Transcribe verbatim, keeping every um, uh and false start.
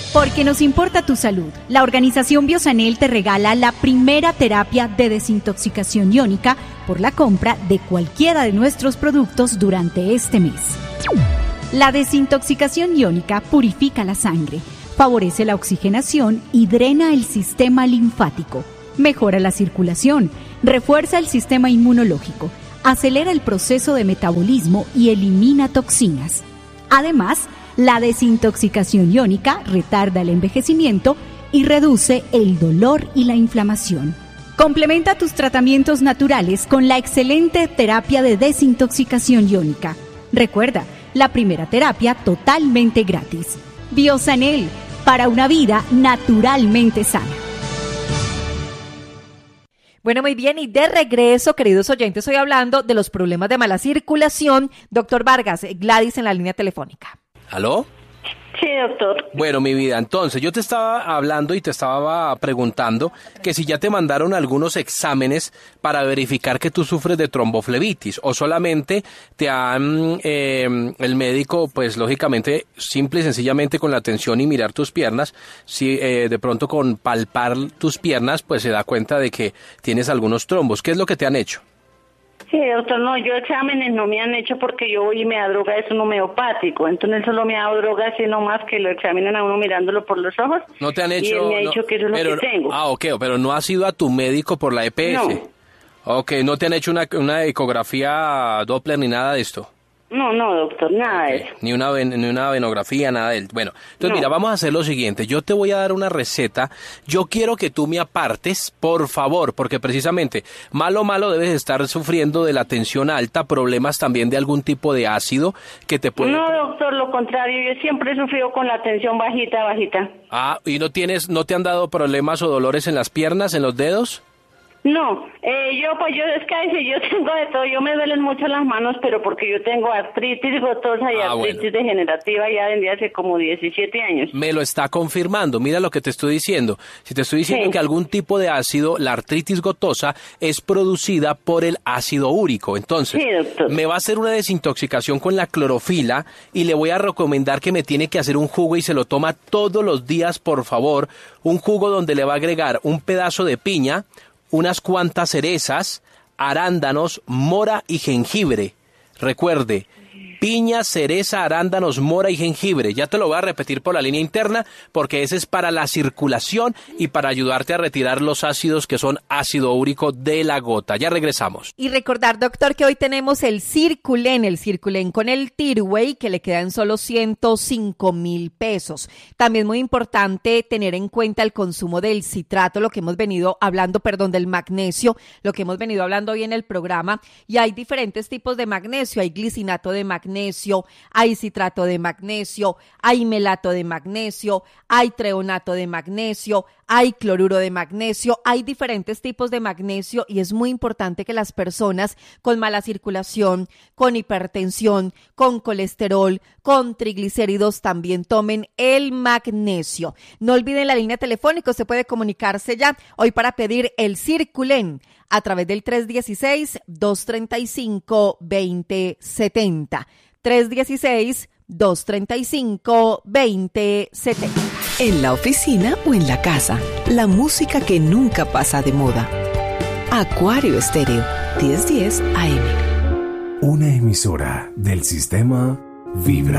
Porque nos importa tu salud, la organización Biosanel te regala la primera terapia de desintoxicación iónica por la compra de cualquiera de nuestros productos durante este mes. La desintoxicación iónica purifica la sangre, favorece la oxigenación y drena el sistema linfático, mejora la circulación, refuerza el sistema inmunológico, acelera el proceso de metabolismo y elimina toxinas. Además, la desintoxicación iónica retarda el envejecimiento y reduce el dolor y la inflamación. Complementa tus tratamientos naturales con la excelente terapia de desintoxicación iónica. Recuerda, la primera terapia totalmente gratis. Biosanel, para una vida naturalmente sana. Bueno, muy bien, y de regreso, queridos oyentes, estoy hablando de los problemas de mala circulación. Doctor Vargas, Gladys en la línea telefónica. ¿Aló? Sí, doctor. Bueno, mi vida, entonces yo te estaba hablando y te estaba preguntando que si ya te mandaron algunos exámenes para verificar que tú sufres de tromboflebitis o solamente te han, eh, el médico, pues lógicamente, simple y sencillamente con la atención y mirar tus piernas, si eh, de pronto con palpar tus piernas, pues se da cuenta de que tienes algunos trombos. ¿Qué es lo que te han hecho? Sí, doctor, no, yo exámenes no me han hecho porque yo voy y me da droga, es un homeopático, entonces solo me ha dado droga así nomás que lo examinan a uno mirándolo por los ojos. No te han hecho... Y él me ha no, dicho que eso es pero, lo que tengo. Ah, ok, pero no has ido a tu médico por la E P S. No. Ok, no te han hecho una, una ecografía Doppler ni nada de esto. No, no, doctor, nada Okay. de eso. Ni una, ni una venografía, nada de él. Bueno, entonces No. mira, vamos a hacer lo siguiente. Yo te voy a dar una receta. Yo quiero que tú me apartes, por favor, porque precisamente, malo, malo, debes estar sufriendo de la tensión alta, problemas también de algún tipo de ácido que te puede... No, doctor, lo contrario, yo siempre he sufrido con la tensión bajita, bajita. Ah, ¿y no tienes, no te han dado problemas o dolores en las piernas, en los dedos? No, eh, yo pues yo es que ay, yo tengo de todo, yo me duelen mucho las manos, pero porque yo tengo artritis gotosa y Ah, artritis bueno. degenerativa ya desde hace como diecisiete años. Me lo está confirmando. Mira lo que te estoy diciendo. Si te estoy diciendo Sí. que algún tipo de ácido, la artritis gotosa, es producida por el ácido úrico. Entonces, Sí, doctor. me va a hacer una desintoxicación con la clorofila y le voy a recomendar que me tiene que hacer un jugo y se lo toma todos los días, por favor. Un jugo donde le va a agregar un pedazo de piña, unas cuantas cerezas, arándanos, mora y jengibre. Recuerde, piña, cereza, arándanos, mora y jengibre. Ya te lo voy a repetir por la línea interna porque ese es para la circulación y para ayudarte a retirar los ácidos que son ácido úrico de la gota. Ya regresamos. Y recordar, doctor, que hoy tenemos el Circulen, el Circulen con el Tirway, que le quedan solo ciento cinco mil pesos. También muy importante tener en cuenta el consumo del citrato, lo que hemos venido hablando, perdón, del magnesio, lo que hemos venido hablando hoy en el programa. Y hay diferentes tipos de magnesio, hay glicinato de magnesio, magnesio, hay citrato de magnesio, hay melato de magnesio, hay treonato de magnesio, hay cloruro de magnesio, hay diferentes tipos de magnesio y es muy importante que las personas con mala circulación, con hipertensión, con colesterol, con triglicéridos también tomen el magnesio. No olviden la línea telefónica, usted puede comunicarse ya hoy para pedir el Circulen a través del tres uno seis, dos tres cinco, dos cero siete cero. tres uno seis, dos tres cinco, dos cero siete cero. En la oficina o en la casa, la música que nunca pasa de moda. Acuario Estéreo, diez diez A M. Una emisora del sistema Vibra.